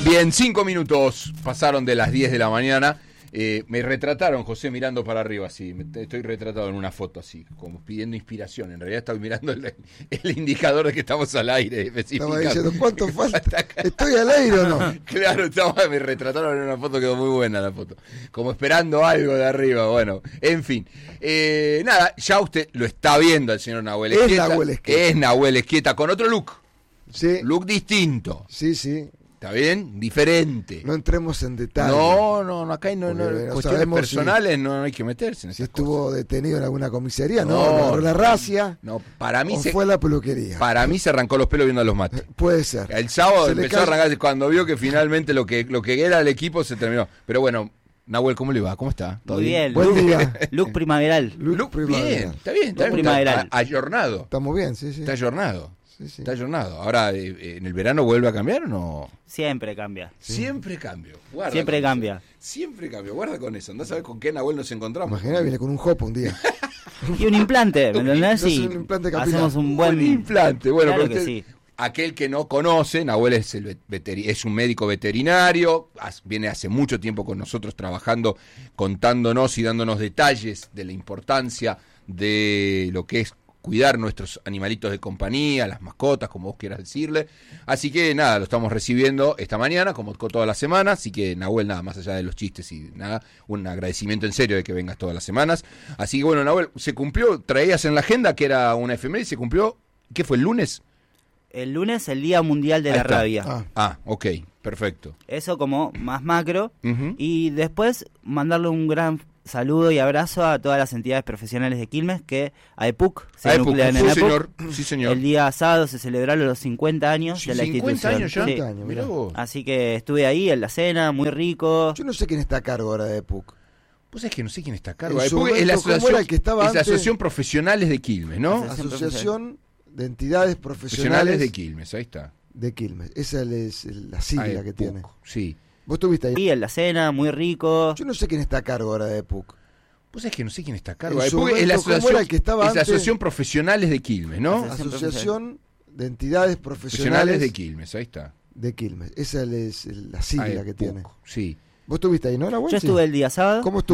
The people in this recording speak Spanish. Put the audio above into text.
Bien, 5 minutos pasaron de las 10 de la mañana. Me retrataron, José, mirando para arriba así. Estoy retratado en una foto así, como pidiendo inspiración. En realidad estoy mirando el indicador de que estamos al aire. Estaba diciendo, ¿cuánto falta? ¿Estoy al aire o no? Claro, me retrataron en una foto, quedó muy buena la foto. Como esperando algo de arriba, bueno, en fin. Nada, ya usted lo está viendo al señor Nahuel Esquieta. Es Nahuel Esquieta, con otro look. Sí. Look distinto. Sí, sí. ¿Está bien? Diferente. No entremos en detalle. No, acá no cuestiones personales no hay que meterse en si esas estuvo cosas. Detenido en alguna comisaría, no la racia. No, para mí fue la peluquería. Para mí se arrancó los pelos viendo a los mates. Puede ser. El sábado empezó a arrancar cuando vio que finalmente lo que era el equipo se terminó. Pero bueno, Nahuel, ¿cómo le va? ¿Cómo está? ¿Todo bien? Buen día. Look primaveral. Look bien, está bien. Primaveral. Ayornado. Estamos bien, sí. Está ayornado. Sí. Está ayornado. Ahora, ¿en el verano vuelve a cambiar o no? Siempre cambia. Sí. Siempre cambio. Siempre cambia. Siempre cambio. Guarda con eso. Andás a ver con qué Nahuel nos encontramos. Imagina, viene con un jopo un día. Y un implante, ¿me entendés? Sí, un implante capilar. Hacemos un buen implante. Bueno, claro pero que sí. Aquel que no conoce, Nahuel es un médico veterinario, viene hace mucho tiempo con nosotros trabajando, contándonos y dándonos detalles de la importancia de lo que es cuidar nuestros animalitos de compañía, las mascotas, como vos quieras decirle. Así que nada, lo estamos recibiendo esta mañana, como toda la semana. Así que Nahuel, nada, más allá de los chistes y nada, un agradecimiento en serio de que vengas todas las semanas. Así que bueno, Nahuel, se cumplió, traías en la agenda que era una efeméride, se cumplió, ¿qué fue, el lunes? El lunes, el Día Mundial de la Rabia. Ok, perfecto. Eso como más macro. Uh-huh. Y después mandarle un gran saludo y abrazo a todas las entidades profesionales de Quilmes que a EPUC se nuclean en EPUC. Sí, señor. El día sábado se celebraron los 50 años de la institución. 50 años ya. Sí. Mirá vos. Así que estuve ahí en la cena, muy rico. Yo no sé quién está a cargo ahora de EPUC. Pues es que no sé quién está a cargo. Es la Asociación Profesionales de Quilmes, ¿no? Asociación de Entidades Profesionales de Quilmes, ahí está. De Quilmes. Esa es la sigla que tiene. Sí. ¿Vos estuviste ahí? Sí, en la cena, muy rico. Yo no sé quién está a cargo ahora de EPUC. Pues es que no sé quién está a cargo. Es la Asociación Profesionales de Quilmes, ¿no? Asociación de Entidades Profesionales de Quilmes, ahí está. De Quilmes. Esa es la sigla que tiene. Sí. ¿Vos estuviste ahí, no? Yo estuve el día sábado. ¿Cómo estuvo?